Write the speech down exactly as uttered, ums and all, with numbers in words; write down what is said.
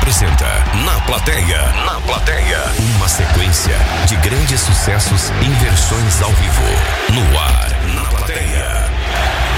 apresenta Na Plateia. Na Plateia. Uma sequência de grandes sucessos em versões ao vivo. No ar.